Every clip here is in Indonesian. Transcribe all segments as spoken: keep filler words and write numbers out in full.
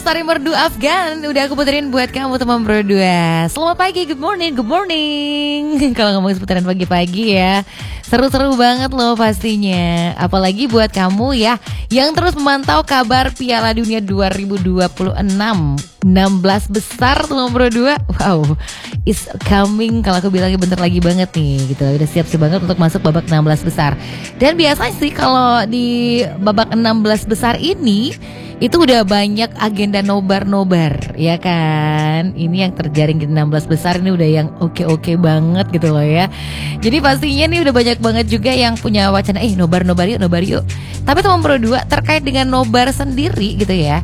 Lestari Merdu Afgan udah aku puterin buat kamu teman berdua. Selamat pagi, good morning, good morning. Kalau ngomong seputaran pagi-pagi ya, seru-seru banget loh pastinya. Apalagi buat kamu ya yang terus memantau kabar Piala Dunia dua ribu dua puluh enam. enam belas besar teman berdua. Wow, is coming. Kalau aku bilangnya bentar lagi banget nih gitu. Udah siap-siap banget untuk masuk babak enam belas besar. Dan biasanya sih kalau di babak enam belas besar ini itu udah banyak agenda nobar-nobar, ya kan? Ini yang terjaring di enam belas besar ini udah yang oke-oke banget gitu loh ya. Jadi pastinya nih udah banyak banget juga yang punya wacana, eh nobar-nobar yuk, nobar yuk. Tapi teman Pro dua terkait dengan nobar sendiri gitu ya,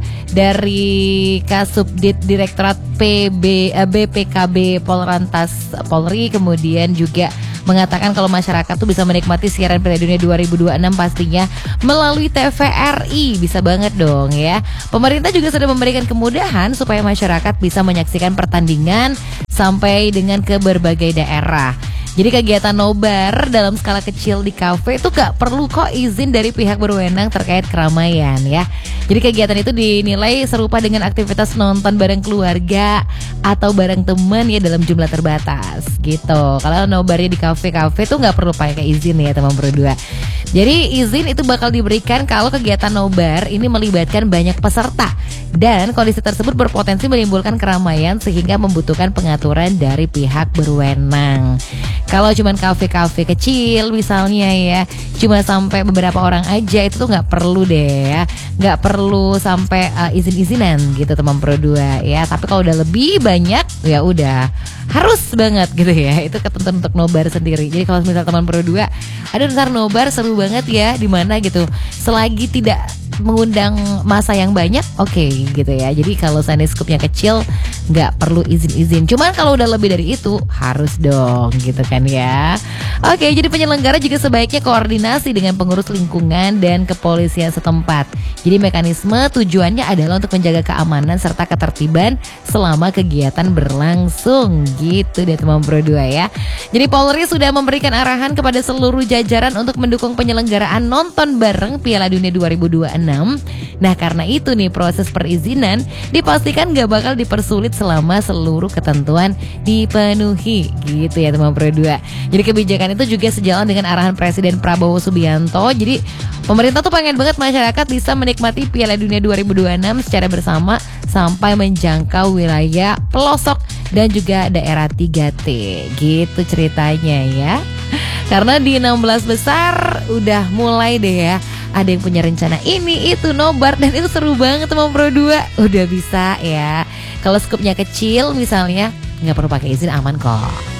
dari Kasubdit Direktorat P B, B P K B Pollantas Polri kemudian juga mengatakan kalau masyarakat tuh bisa menikmati siaran Piala Dunia dua ribu dua puluh enam pastinya melalui T V R I. Bisa banget dong ya. Pemerintah juga sudah memberikan kemudahan supaya masyarakat bisa menyaksikan pertandingan sampai dengan ke berbagai daerah. Jadi kegiatan nobar dalam skala kecil di kafe itu gak perlu kok izin dari pihak berwenang terkait keramaian ya. Jadi kegiatan itu dinilai serupa dengan aktivitas nonton bareng keluarga atau bareng teman ya dalam jumlah terbatas gitu. Kalau nobarnya di kafe-kafe tuh gak perlu pakai izin ya teman berdua. Jadi izin itu bakal diberikan kalau kegiatan nobar ini melibatkan banyak peserta dan kondisi tersebut berpotensi menimbulkan keramaian sehingga membutuhkan pengaturan dari pihak berwenang. Kalau cuman kafe-kafe kecil misalnya ya, cuma sampai beberapa orang aja itu tuh nggak perlu deh ya, nggak perlu sampai uh, izin-izinan gitu teman Pro dua ya. Tapi kalau udah lebih banyak ya udah harus banget gitu ya. Itu ketentuan untuk nobar sendiri. Jadi kalau misal teman Pro dua ada ntar nobar seru banget ya di mana gitu. Selagi tidak mengundang masa yang banyak, oke okay, gitu ya. Jadi kalau seandainya skupnya kecil nggak perlu izin-izin. Cuman kalau udah lebih dari itu harus dong gitu kan ya. Oke, okay, jadi penyelenggara juga sebaiknya koordinasi dengan pengurus lingkungan dan kepolisian setempat. Jadi mekanisme tujuannya adalah untuk menjaga keamanan serta ketertiban selama kegiatan berlangsung gitu deh teman Pro dua ya. Jadi Polri sudah memberikan arahan kepada seluruh jajaran untuk mendukung penyelenggaraan nonton bareng Piala Dunia dua ribu dua puluh enam. Nah karena itu nih proses perizinan dipastikan gak bakal dipersulit selama seluruh ketentuan dipenuhi gitu ya teman Pro dua. Jadi kebijakan itu juga sejalan dengan arahan Presiden Prabowo Subianto. Jadi pemerintah tuh pengen banget masyarakat bisa menikmati Piala Dunia dua ribu dua puluh enam secara bersama sampai menjangkau wilayah pelosok dan juga daerah tiga T gitu ceritanya ya. Karena di enam belas besar udah mulai deh ya, ada yang punya rencana ini itu nobar dan itu seru banget teman Pro dua. Udah bisa ya. Kalau skupnya kecil misalnya nggak perlu pakai izin, aman kok.